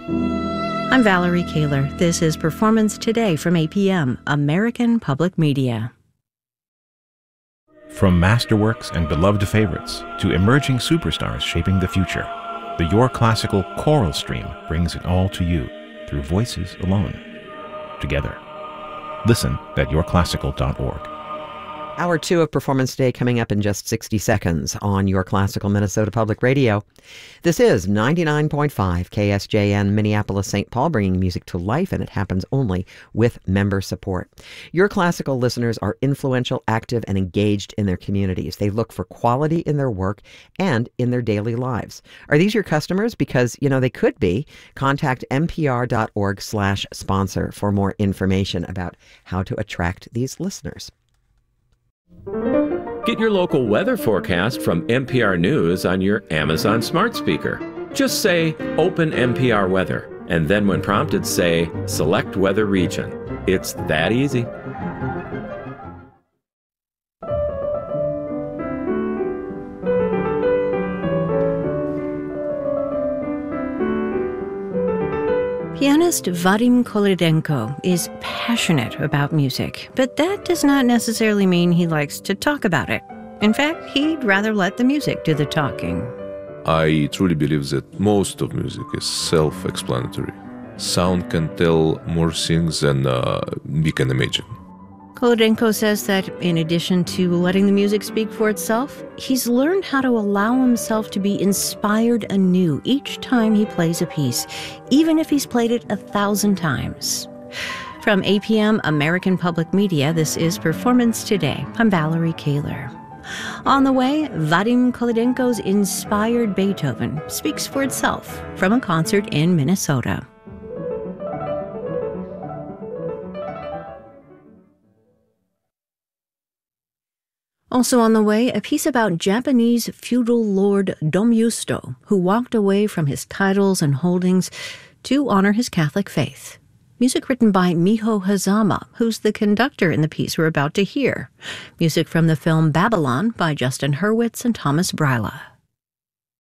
I'm Valerie Kaler. This is Performance Today from APM, American Public Media. From masterworks and beloved favorites to emerging superstars shaping the future, the Your Classical choral stream brings it all to you through voices alone, together. Listen at yourclassical.org. Hour 2 of Performance Day coming up in just 60 seconds on Your Classical Minnesota Public Radio. This is 99.5 KSJN Minneapolis St. Paul, bringing music to life, and it happens only with member support. Your Classical listeners are influential, active, and engaged in their communities. They look for quality in their work and in their daily lives. Are these your customers? Because, they could be. Contact npr.org/sponsor for more information about how to attract these listeners. Get your local weather forecast from NPR News on your Amazon smart speaker. Just say, "Open NPR Weather," and then when prompted, say, "Select Weather Region." It's that easy. Pianist Vadim Kolodenko is passionate about music, but that does not necessarily mean he likes to talk about it. In fact, he'd rather let the music do the talking. I truly believe that most of music is self-explanatory. Sound can tell more things than we can imagine. Kolodenko says that in addition to letting the music speak for itself, he's learned how to allow himself to be inspired anew each time he plays a piece, even if he's played it 1,000 times. From APM American Public Media, this is Performance Today. I'm Valerie Kaler. On the way, Vadim Kolodenko's inspired Beethoven speaks for itself from a concert in Minnesota. Also on the way, a piece about Japanese feudal lord Domyusto, who walked away from his titles and holdings to honor his Catholic faith. Music written by Miho Hazama, who's the conductor in the piece we're about to hear. Music from the film Babylon by Justin Hurwitz and Thomas Bryla.